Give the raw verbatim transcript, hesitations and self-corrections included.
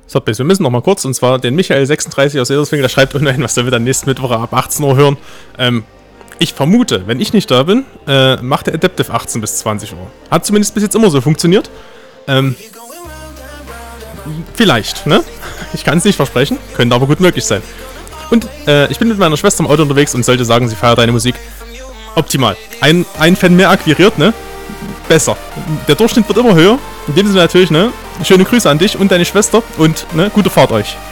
So, wir müssen noch mal kurz, und zwar den Michael sechsunddreißig aus Ederswingen, der schreibt ohnehin, was wir dann nächsten Mittwoch ab achtzehn Uhr hören. Ähm, ich vermute, wenn ich nicht da bin, äh, macht der Adaptive achtzehn bis zwanzig Uhr. Hat zumindest bis jetzt immer so funktioniert. Ähm, vielleicht, ne? Ich kann es nicht versprechen, könnte aber gut möglich sein. Und äh, ich bin mit meiner Schwester im Auto unterwegs und sollte sagen, sie feiert deine Musik. Optimal. Ein, ein Fan mehr akquiriert, ne? Besser. Der Durchschnitt wird immer höher. In dem Sinne natürlich, ne? Schöne Grüße an dich und deine Schwester und, ne? Gute Fahrt euch.